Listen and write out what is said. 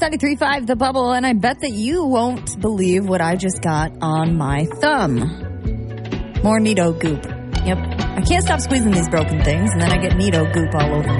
93.5 The Bubble, and I bet that you won't believe what I just got on my thumb. More Neato goop. Yep. I can't stop squeezing these broken things, and then I get Neato goop all over me.